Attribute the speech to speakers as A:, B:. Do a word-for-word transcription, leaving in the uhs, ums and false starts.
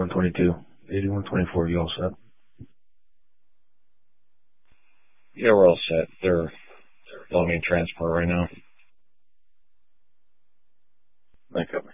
A: eighty-one twenty-two. eighty-one twenty-four, you all set?
B: Yeah, we're all set. They're loading transport right now.
A: Thank you.